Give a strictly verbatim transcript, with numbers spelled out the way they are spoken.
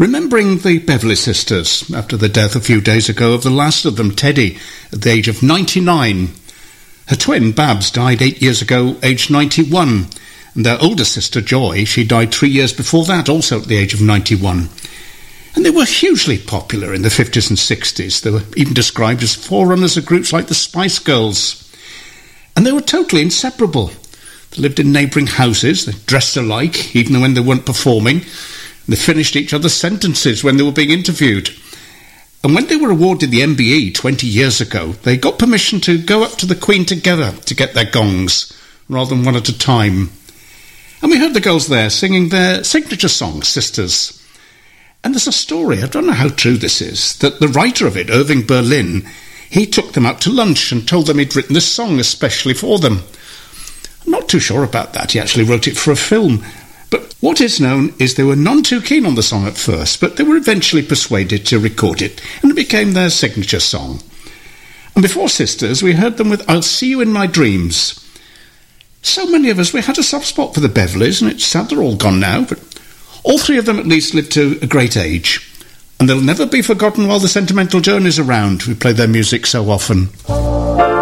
Remembering the Beverley sisters after the death a few days ago of the last of them, Teddy, at the age of ninety-nine. Her twin, Babs, died eight years ago, aged ninety-one. And their older sister, Joy, she died three years before that, also at the age of ninety-one. And they were hugely popular in the fifties and sixties. They were even described as forerunners of groups like the Spice Girls. And they were totally inseparable. They lived in neighbouring houses, they dressed alike, even when they weren't performing. They finished each other's sentences when they were being interviewed. And when they were awarded the M B E twenty years ago, they got permission to go up to the Queen together to get their gongs, rather than one at a time. And we heard the girls there singing their signature song, Sisters. And there's a story, I don't know how true this is, that the writer of it, Irving Berlin, he took them out to lunch and told them he'd written this song especially for them. I'm not too sure about that. He actually wrote it for a film. But what is known is they were none too keen on the song at first, but they were eventually persuaded to record it, and it became their signature song. And before Sisters, we heard them with I'll See You in My Dreams. So many of us, we had a soft spot for the Beverleys, and it's sad they're all gone now, but all three of them at least lived to a great age, and they'll never be forgotten while the Sentimental Journey's around. We play their music so often.